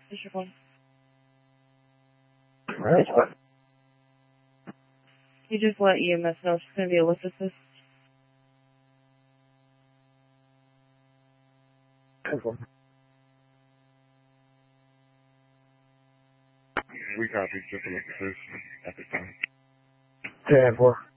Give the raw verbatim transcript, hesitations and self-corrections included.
This your phone. Alright, what? You just let E M S know it's going to be a lift assist. We copy, just a lift assist at this time. ten four.